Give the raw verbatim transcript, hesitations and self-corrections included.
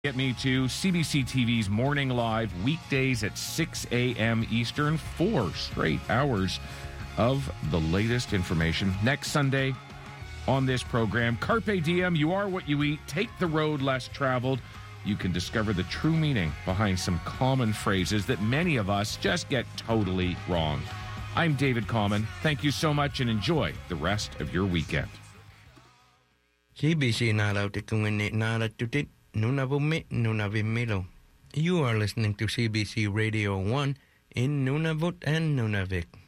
Get me to C B C T V's Morning Live, weekdays at six a.m. Eastern, four straight hours of the latest information. Next Sunday on this program, Carpe Diem, you are what you eat. Take the road less traveled. You can discover the true meaning behind some common phrases that many of us just get totally wrong. I'm David Common. Thank you so much and enjoy the rest of your weekend. C B C Nunavut Nunavimilo. You are listening to C B C Radio one in Nunavut and Nunavik.